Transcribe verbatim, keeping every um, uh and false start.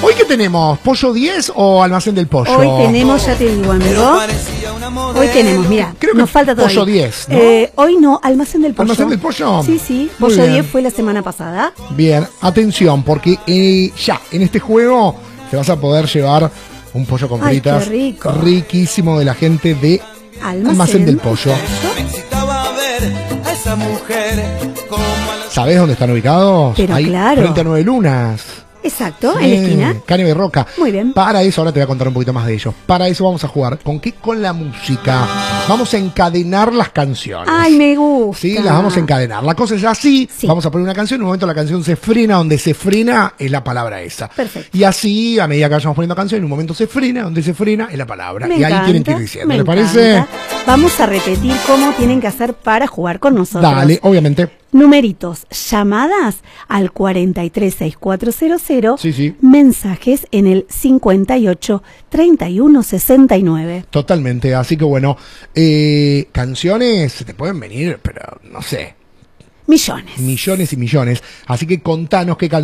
¿Hoy qué tenemos? ¿Pollo diez o almacén del pollo? Hoy tenemos, ya te digo, amigo. Hoy tenemos, mira, Creo que nos falta todavía. pollo diez, ¿no? Eh, hoy no, almacén del pollo. ¿Almacén del pollo? Sí, sí, Muy pollo bien. diez fue la semana pasada. Bien, atención, porque eh, ya, en este juego te vas a poder llevar un pollo con Ay, fritas. qué rico. Riquísimo de la gente de Almacén, Almacén del Pollo. ¿Sabés dónde están ubicados? Pero Ahí, claro. frente a Nueve Lunas. Exacto, Sí, en la esquina. Cane Roca. Muy bien. Para eso, ahora te voy a contar un poquito más de ellos. Para eso vamos a jugar. ¿Con qué? Con la música. Vamos a encadenar las canciones. Ay, me gusta. Sí, las vamos a encadenar. La cosa es así. Sí. Vamos a poner una canción. En un momento la canción se frena. Donde se frena es la palabra esa. Perfecto. Y así, a medida que vayamos poniendo canción, en un momento se frena. Donde se frena es la palabra. Me y ahí encanta, tienen que ir diciendo. me ¿Le parece? encanta. Vamos a repetir cómo tienen que hacer para jugar con nosotros. Dale, obviamente. Numeritos, llamadas al cuatro tres seis cuatro cero cero. Sí, sí. Mensajes en el cincuenta y ocho, treinta y uno, sesenta y nueve. Totalmente. Así que bueno, eh, canciones se te pueden venir, pero no sé, Millones. millones y millones. Así que contanos qué canciones.